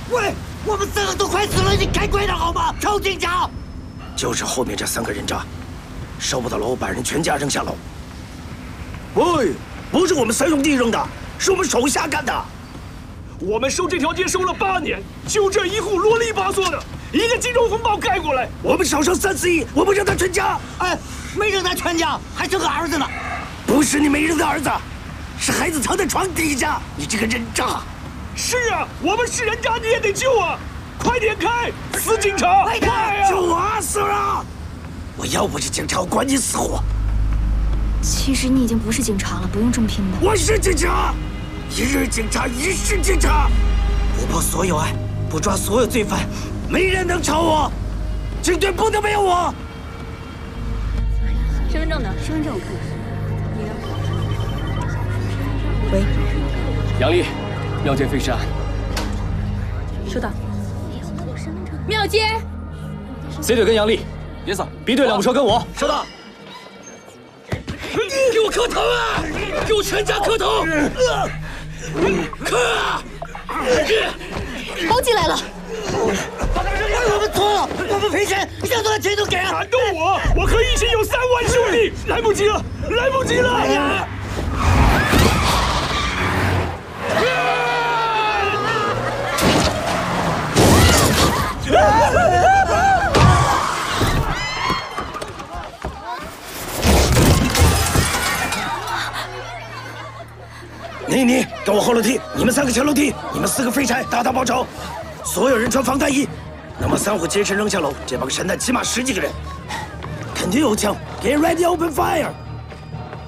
喂，我们3个都快死了，你开鬼了好吗？臭警察！ 就是后面这3个人渣，收不到楼，把人全家扔下楼。喂，不是我们3兄弟扔的，是我们手下干的。 我们收这条街收了8年，就这一户啰里吧嗦的，一个金融风暴盖过来， 我们少收3、4亿，我们扔他全家。 哎，没扔他全家，还剩个儿子呢。 不是你没扔的儿子，是孩子藏在床底下。你这个人渣！ 是啊，我们是人渣，你也得救啊！快点开，死警察！快呀！ 救我死了！我要不是警察，我管你死活。 其实你已经不是警察了，不用这么拼的。 我是警察，一日警察，一世警察。不破所有案，不抓所有罪犯，没人能超我。警队不能没有我。 身份证呢？身份证我看看。你呢？喂， 杨丽，庙街废尸案。 收到。庙街 ，C 队跟杨丽，别走 ，B 队2部车跟我。 收到。给我磕头啊！给我全家磕头！磕啊！ 包进来了。 我们错了，我们赔钱，要多少钱都给啊！ 感动我和一心有3万兄弟，来不及了，来不及了！哎呀！ 你跟我后楼梯，你们3个前楼梯，你们4个废柴，大打包抄，所有人穿防弹衣。那么3户接身扔下楼，这帮神蛋起码10几个人，肯定有枪，Get ready, open fire！